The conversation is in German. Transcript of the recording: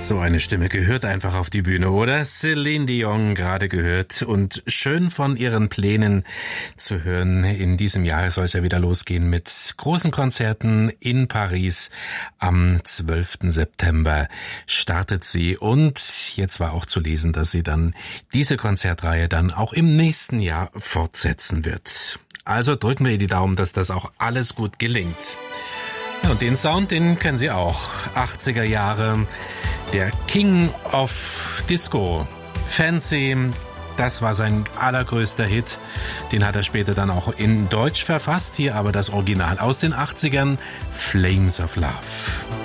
So eine Stimme gehört einfach auf die Bühne, oder? Céline Dion gerade gehört und schön von ihren Plänen zu hören. In diesem Jahr soll es ja wieder losgehen mit großen Konzerten in Paris. Am 12. September startet sie und jetzt war auch zu lesen, dass sie dann diese Konzertreihe dann auch im nächsten Jahr fortsetzen wird. Also drücken wir ihr die Daumen, dass das auch alles gut gelingt. Ja, und den Sound, den kennen Sie auch. 80er Jahre. Der King of Disco, Fancy, das war sein allergrößter Hit. Den hat er später dann auch in Deutsch verfasst, hier aber das Original aus den 80ern, Flames of Love.